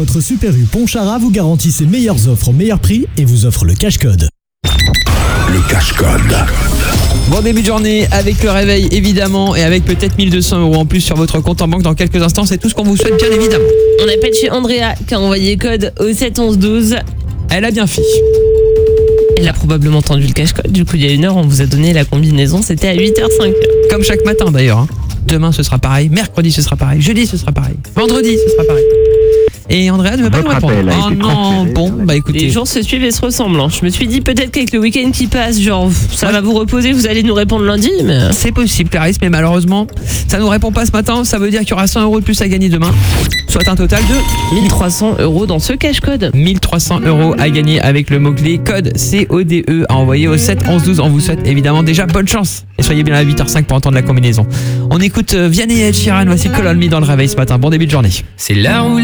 Votre Super U Pontcharra vous garantit ses meilleures offres au meilleur prix et vous offre le cash code. Le cash code. Bon début de journée avec le réveil évidemment et avec peut-être 1200 € en plus sur votre compte en banque dans quelques instants. C'est tout ce qu'on vous souhaite bien évidemment. On appelle chez Andrea qui a envoyé code au 7 11 12. Elle a bien fait. Elle a probablement tendu le cash code. Du coup, il y a une heure, on vous a donné la combinaison. C'était à 8h05. Comme chaque matin d'ailleurs. Hein. Demain ce sera pareil, mercredi ce sera pareil, jeudi ce sera pareil, vendredi ce sera pareil. Et Andrea ne veut pas nous répondre. Oh non, bon, bah écoutez. Les jours se suivent et se ressemblent. Hein. Je me suis dit peut-être qu'avec le week-end qui passe, genre ça va vous reposer, vous allez nous répondre lundi. Mais... C'est possible Clarisse, mais malheureusement, ça nous répond pas ce matin. Ça veut dire qu'il y aura 100 € de plus à gagner demain. Soit un total de 1300 € dans ce cash code. 1300 € à gagner avec le mot-clé code CODE à envoyer au 7 11 12. On vous souhaite évidemment déjà bonne chance. Et soyez bien à 8h05 pour entendre la combinaison. On écoute Vianney et Ed Sheeran, voici Call on Me dans le réveil ce matin. Bon début de journée. C'est là où